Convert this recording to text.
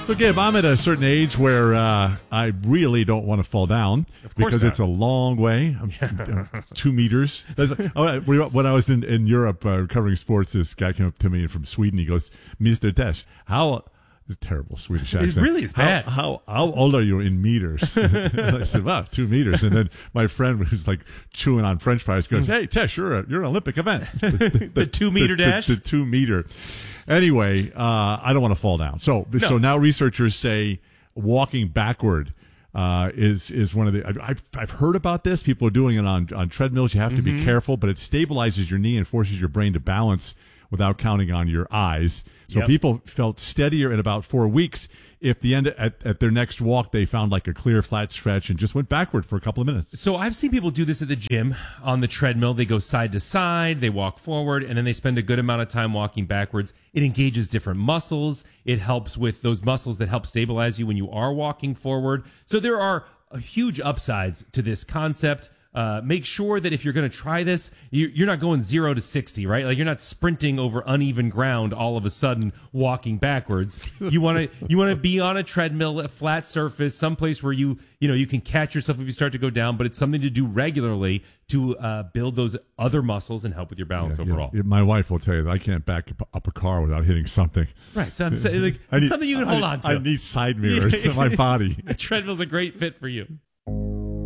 So, Gabe, I'm at a certain age where I really don't want to fall down because it's a long way. 2 meters. When I was in Europe covering sports, this guy came up to me from Sweden. He goes, Mr. Tesh, how... It's a terrible Swedish accent. It really is bad. How old are you in meters? I said, wow, 2 meters. And then my friend who's like chewing on French fries goes, hey, Tesh, you're an Olympic event. The 2 meter dash? The 2 meter. Anyway, I don't want to fall down. So now researchers say walking backward is one of the. I've heard about this. People are doing it on treadmills. You have to be careful, but it stabilizes your knee and forces your brain to balance without counting on your eyes. So people felt steadier in about 4 weeks. If the end at their next walk, they found like a clear, flat stretch and just went backward for a couple of minutes. So I've seen people do this at the gym on the treadmill. They go side to side, they walk forward, and then they spend a good amount of time walking backwards. It engages different muscles. It helps with those muscles that help stabilize you when you are walking forward. So there are huge upsides to this concept. Make sure that if you're going to try this, you're not going 0 to 60, right? Like you're not sprinting over uneven ground all of a sudden walking backwards. You want to be on a treadmill, a flat surface, someplace where you can catch yourself if you start to go down, but it's something to do regularly to build those other muscles and help with your balance overall. My wife will tell you that I can't back up a car without hitting something. Right. So I'm saying something you can hold on to. I need side mirrors in my body. A treadmill's a great fit for you.